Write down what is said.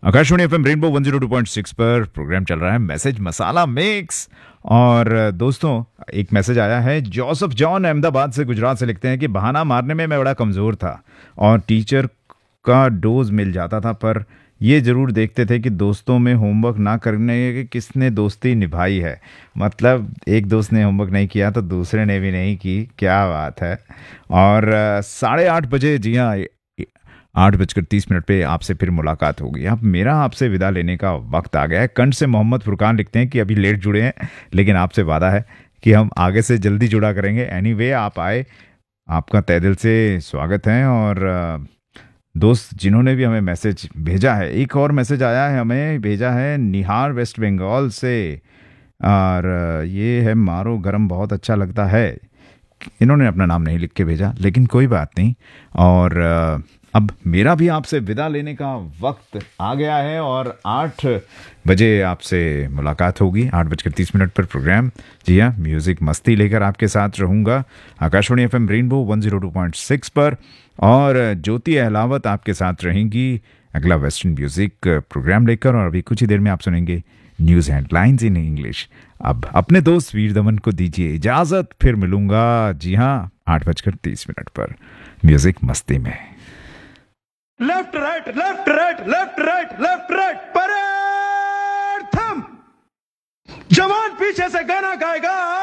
Akashvani FM rainbow 102.6 पर programme चल रहा है मैसेज मसाला मिक्स। और दोस्तों, एक मैसेज आया है। जोसेफ जॉन अहमदाबाद से, गुजरात से लिखते हैं कि बहाना मारने में मैं बड़ा कमज़ोर था और टीचर का डोज मिल जाता था, पर ये ज़रूर देखते थे कि दोस्तों में होमवर्क ना करने की किसने दोस्ती निभाई है। मतलब एक दोस्त ने होमवर्क नहीं किया तो दूसरे ने भी नहीं की। क्या बात है। और 8:30 बजे, जी हाँ, 8:30 पे आपसे फिर मुलाकात होगी। अब मेरा आपसे विदा लेने का वक्त आ गया है। कंठ से मोहम्मद फुरकान लिखते हैं कि अभी लेट जुड़े हैं, लेकिन आपसे वादा है कि हम आगे से जल्दी जुड़ा करेंगे। एनीवे, आप आए, आपका तहे दिल से स्वागत है। और दोस्त जिन्होंने भी हमें मैसेज भेजा है, एक और मैसेज आया है, हमें भेजा है निहार वेस्ट बंगाल से। और ये है मारो गरम बहुत अच्छा लगता है। इन्होंने अपना नाम नहीं लिख के भेजा, लेकिन कोई बात नहीं। और अब मेरा भी आपसे विदा लेने का वक्त आ गया है और 8 बजे आपसे मुलाकात होगी। 8:30 पर प्रोग्राम, जी हाँ, म्यूज़िक मस्ती लेकर आपके साथ रहूँगा आकाशवाणी एफएम रेनबो 102.6 पर। और ज्योति अहलावत आपके साथ रहेंगी अगला वेस्टर्न म्यूज़िक प्रोग्राम लेकर। और अभी कुछ ही देर में आप सुनेंगे न्यूज़ हेडलाइंस इन इंग्लिश। अब अपने दोस्त वीर दमन को दीजिए इजाज़त, फिर मिलूंगा, जी हाँ, 8:30 पर म्यूज़िक मस्ती में। Left right left right left right left right parade थम। जवान पीछे से गाना गाएगा,